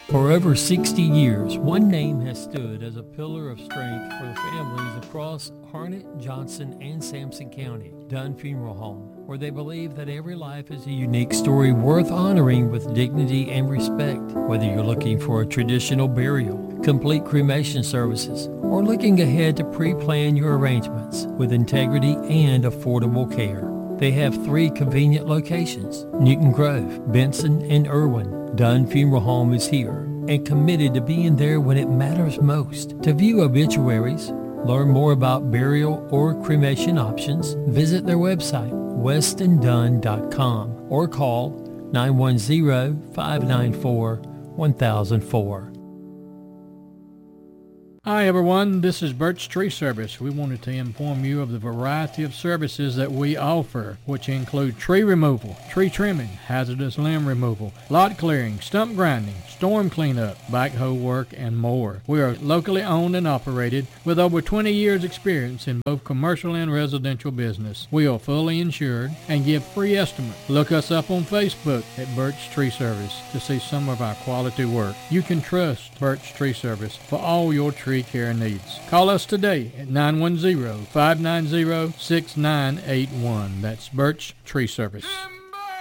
For over 60 years, one name has stood as a pillar of strength for families across Harnett, Johnson, and Sampson County, Dunn Funeral Home, where they believe that every life is a unique story worth honoring with dignity and respect. Whether you're looking for a traditional burial, complete cremation services, or looking ahead to pre-plan your arrangements with integrity and affordable care. They have 3 convenient locations, Newton Grove, Benson, and Irwin. Dunn Funeral Home is here and committed to being there when it matters most. To view obituaries, learn more about burial or cremation options, visit their website, westondunn.com, or call 910-594-1004. Hi everyone, this is Birch Tree Service. We wanted to inform you of the variety of services that we offer, which include tree removal, tree trimming, hazardous limb removal, lot clearing, stump grinding, storm cleanup, backhoe work, and more. We are locally owned and operated with over 20 years experience in both commercial and residential business. We are fully insured and give free estimates. Look us up on Facebook at Birch Tree Service to see some of our quality work. You can trust Birch Tree Service for all your tree care needs. Call us today at 910-590-6981. That's Birch Tree Service.